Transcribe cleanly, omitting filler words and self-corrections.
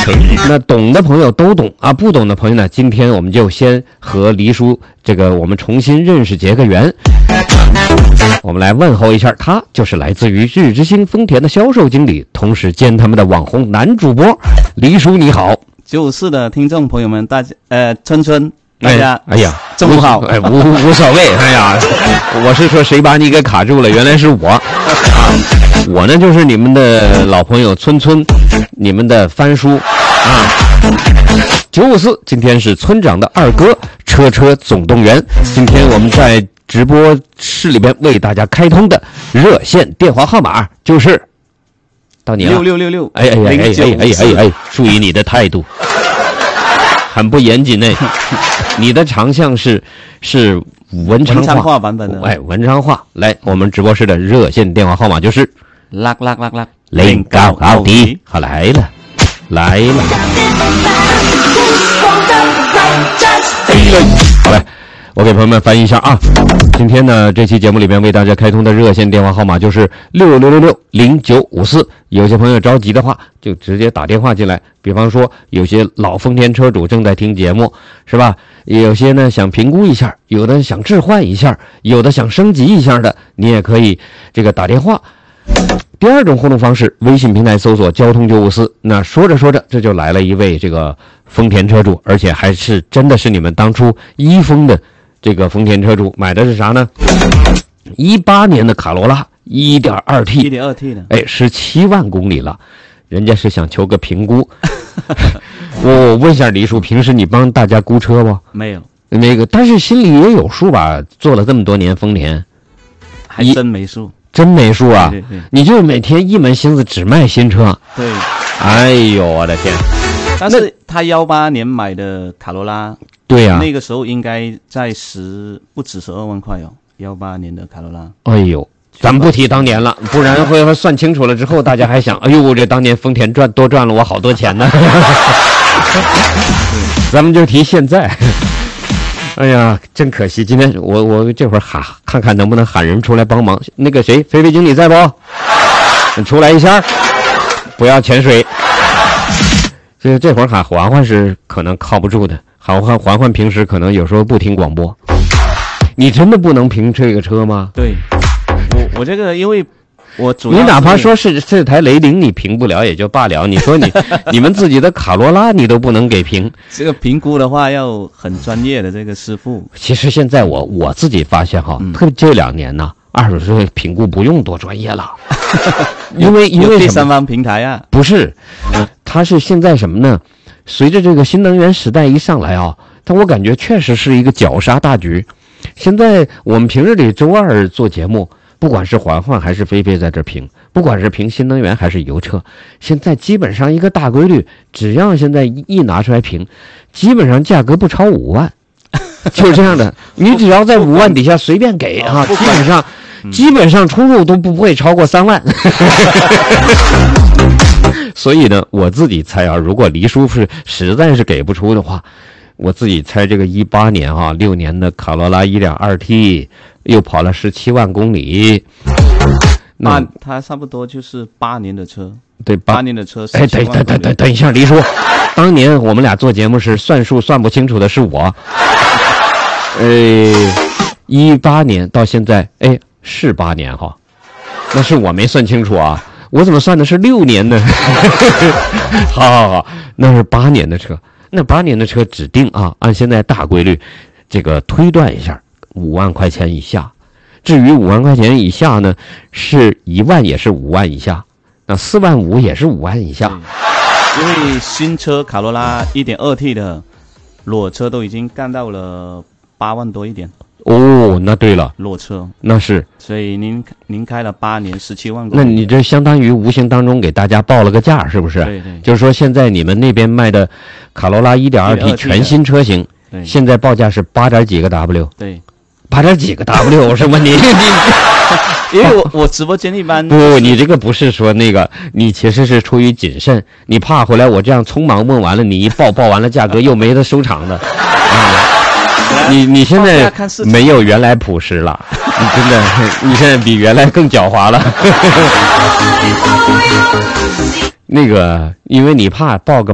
诚意。那懂的朋友都懂啊，不懂的朋友呢，今天我们就先和黎叔我们重新认识结个缘。我们来问候一下，他就是来自于日之星丰田的销售经理，同时兼他们的网红男主播。黎叔你好。 94的听众朋友们，大家春大家哎呀中午好。 无所谓。哎呀，我是说谁把你给卡住了，原来是我。我呢就是你们的老朋友村，你们的番叔啊。954今天是村长的二哥，车总动员。今天我们在直播室里边为大家开通的热线电话号码就是到你了 6666。 哎，注意你的态度，很不严谨呢。你的长项是文昌话版本的。 文昌话。来，我们直播室的热线电话号码就是0992。好，来了。好嘞，我给朋友们翻译一下啊。今天呢，这期节目里面为大家开通的热线电话号码就是66660954。有些朋友着急的话，就直接打电话进来。比方说，有些老丰田车主正在听节目，是吧？有些呢想评估一下，有的想置换一下，有的想升级一下的，你也可以打电话。第二种互动方式，微信平台搜索交通954。那说着这就来了一位丰田车主，而且还是真的是你们当初一丰的丰田车主，买的是啥呢？18年的卡罗拉 1.2T 的 ，17万公里了。人家是想求个评估。我问一下黎叔，平时你帮大家估车不？ 没有。 但是心里也有数吧？做了这么多年丰田， 还真没数。 真没数啊！ 对， 你就每天一门心思只卖新车。 对。 哎呦我的天！ 但是他18年买的卡罗拉， 对呀， 那个时候应该在不止12万块哦。18年的卡罗拉。 哎呦，咱不提当年了，不然会算清楚了之后，大家还想，哎呦，这当年丰田多赚了我好多钱呢。咱们就提现在。哎呀，真可惜！今天我这会儿看看能不能喊人出来帮忙。那个谁，菲菲经理在不？你出来一下，不要潜水。这会儿喊环环是可能靠不住的。环环平时可能有时候不听广播。你真的不能评这个车吗？ 对，我这个因为。 你哪怕说是这台雷凌你评不了也就罢了，你说你们自己的卡罗拉你都不能给评， 这个评估的话要很专业的这个师傅。 其实现在我自己发现哈，特别这2年呢，20岁评估不用多专业了，因为第三方平台啊， 不是，它是现在什么呢？随着这个新能源时代一上来啊，我感觉确实是一个绞杀大局。现在我们平日里周二做节目。不管是环环还是菲菲在这评，不管是评新能源还是油车，现在基本上一个大规律，只要现在一拿出来评，基本上价格不超5万，就是这样的。你只要在5万底下随便给啊，基本上出入都不会超过3万。所以呢，我自己猜啊，如果黎叔实在是给不出的话，我自己猜这个18年啊，6年的卡罗拉 1.2T。又跑了17万公里， 那他差不多就是8年的车。 对 ，8年的车。 哎，等一下，黎叔，当年我们俩做节目时算数算不清楚的是我。18年到现在，是8年哈，那是我没算清楚啊，我怎么算的是6年呢？好，那是8年的车，那8年的车指定啊，按现在大规律，推断一下。5万块钱以下，至于5万块钱以下呢，是1万也是5万以下，那4万5也是5万以下。 因为新车卡罗拉 1.2T 的裸车都已经干到了8万多一点。 哦，那对了， 裸车那是。 所以您开了8年17万公里， 那你这相当于无形当中给大家报了个价，是不是？ 对， 就是说现在你们那边卖的卡罗拉 1.2T 全新车型，现在报价是8点几个 W。 对。 8点几个 W 是吗？你因为我直播间一般不，你这个不是说你其实是出于谨慎，你怕回来我这样匆忙问完了，你一报完了价格又没得收场的啊！你现在没有原来朴实了，真的，你现在比原来更狡猾了。因为你怕报个